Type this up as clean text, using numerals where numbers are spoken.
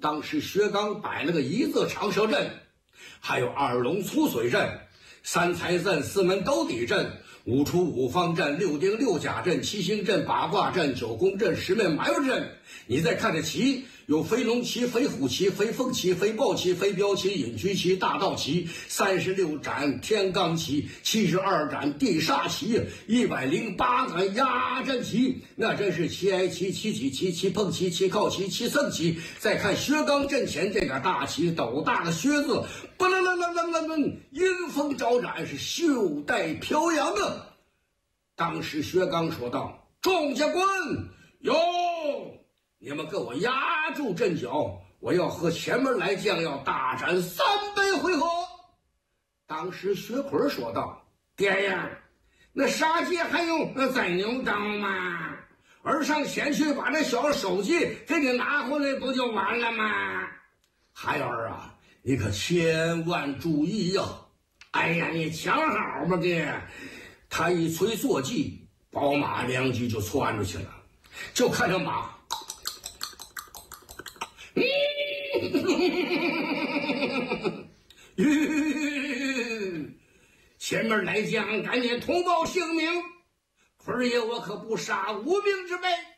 当时薛刚摆了个一字长蛇阵，还有二龙粗水阵、三财阵、四门兜底阵、五出五方阵、六丁六甲阵、七星阵、八卦阵、九宫阵、十面埋伏阵。你再看这旗，有飞龙旗、飞虎旗、飞凤旗、飞豹旗、飞镖旗、隐居旗、大道旗、36斩天罡旗、72斩地煞旗、108杆压阵旗，那真是旗挨旗、旗起旗、旗碰旗、旗靠旗、旗胜旗。再看薛刚阵前这个大旗，斗大的薛字，不楞楞楞楞楞楞，迎风招展，是袖带飘扬啊！当时薛刚说道：“众将官，有！你们给我压住阵脚，我要和前面来将要大战3杯回合。”当时薛奎说道：“爹呀，那杀鸡还用宰牛刀吗？儿上前去把那小手机给你拿回来不就完了吗？孩儿啊，你可千万注意呀！哎呀，你瞧好吧，爹。”他一催坐骑，宝马2骑就窜出去了，就看这马前面来将赶紧通报姓名，奎爷我可不杀无名之辈。